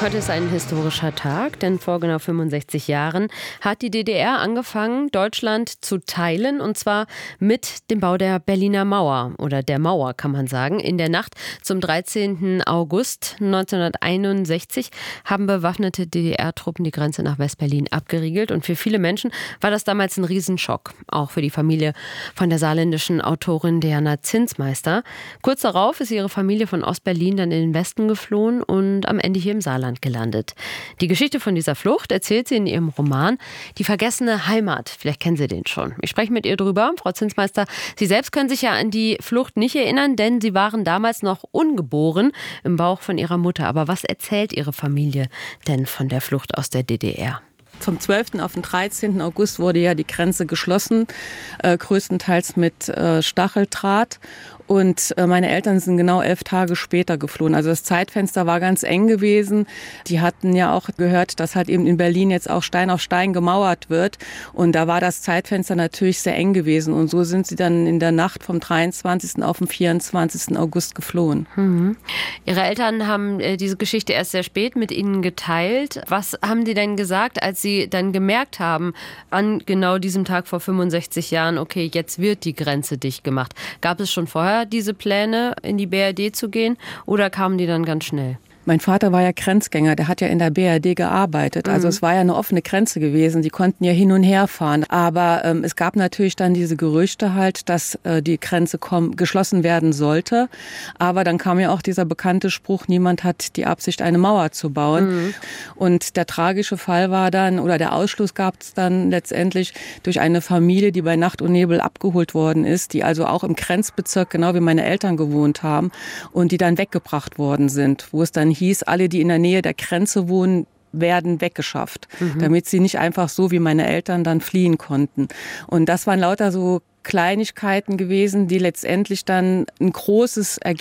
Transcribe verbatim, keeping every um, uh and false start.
Heute ist ein historischer Tag, denn vor genau fünfundsechzig Jahren hat die D D R angefangen, Deutschland zu teilen, und zwar mit dem Bau der Berliner Mauer oder der Mauer, kann man sagen. In der Nacht zum dreizehnten August neunzehnhunderteinundsechzig haben bewaffnete D D R-Truppen die Grenze nach West-Berlin abgeriegelt, und für viele Menschen war das damals ein Riesenschock, auch für die Familie von der saarländischen Autorin Diana Zinsmeister. Kurz darauf ist ihre Familie von Ost-Berlin dann in den Westen geflohen und am Ende hier im Saarland gelandet. Die Geschichte von dieser Flucht erzählt sie in ihrem Roman Die vergessene Heimat. Vielleicht kennen Sie den schon. Ich spreche mit ihr drüber. Frau Zinsmeister, Sie selbst können sich ja an die Flucht nicht erinnern, denn Sie waren damals noch ungeboren im Bauch von Ihrer Mutter. Aber was erzählt Ihre Familie denn von der Flucht aus der D D R? Vom zwölften auf den dreizehnten August wurde ja die Grenze geschlossen, äh, größtenteils mit äh, Stacheldraht. Und äh, meine Eltern sind genau elf Tage später geflohen. Also das Zeitfenster war ganz eng gewesen. Die hatten ja auch gehört, dass halt eben in Berlin jetzt auch Stein auf Stein gemauert wird. Und da war das Zeitfenster natürlich sehr eng gewesen. Und so sind sie dann in der Nacht vom dreiundzwanzigsten auf den vierundzwanzigsten August geflohen. Mhm. Ihre Eltern haben äh, diese Geschichte erst sehr spät mit Ihnen geteilt. Was haben die denn gesagt, als Sie dann gemerkt haben, an genau diesem Tag vor fünfundsechzig Jahren, okay, jetzt wird die Grenze dicht gemacht? Gab es schon vorher diese Pläne, in die B R D zu gehen, oder kamen die dann ganz schnell? Mein Vater war ja Grenzgänger, der hat ja in der B R D gearbeitet. Also mhm. es war ja eine offene Grenze gewesen, die konnten ja hin und her fahren. Aber ähm, es gab natürlich dann diese Gerüchte halt, dass äh, die Grenze komm, geschlossen werden sollte. Aber dann kam ja auch dieser bekannte Spruch, niemand hat die Absicht, eine Mauer zu bauen. Mhm. Und der tragische Fall war dann, oder der Ausschluss gab es dann letztendlich durch eine Familie, die bei Nacht und Nebel abgeholt worden ist, die also auch im Grenzbezirk, genau wie meine Eltern gewohnt haben, und die dann weggebracht worden sind, wo es dann hieß, alle, die in der Nähe der Grenze wohnen, werden weggeschafft, mhm. damit sie nicht einfach so wie meine Eltern dann fliehen konnten. Und das waren lauter so Kleinigkeiten gewesen, die letztendlich dann ein großes Ergebnis